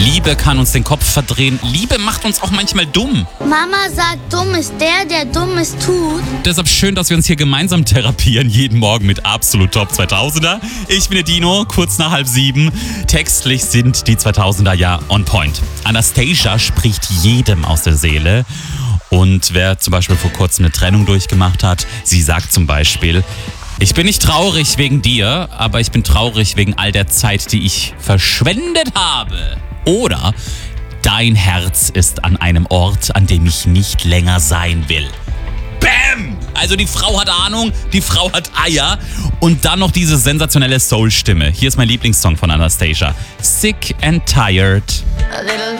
Liebe kann uns den Kopf verdrehen. Liebe macht uns auch manchmal dumm. Mama sagt, dumm ist der Dummes tut. Deshalb schön, dass wir uns hier gemeinsam therapieren, jeden Morgen mit Absolut Top 2000er. Ich bin der Dino, kurz nach 6:30. Textlich sind die 2000er ja on point. Anastasia spricht jedem aus der Seele. Und wer zum Beispiel vor kurzem eine Trennung durchgemacht hat, sie sagt zum Beispiel: Ich bin nicht traurig wegen dir, aber ich bin traurig wegen all der Zeit, die ich verschwendet habe. Oder: Dein Herz ist an einem Ort, an dem ich nicht länger sein will. Bäm! Also die Frau hat Ahnung, die Frau hat Eier und dann noch diese sensationelle Soul-Stimme. Hier ist mein Lieblingssong von Anastasia. Sick and Tired. A little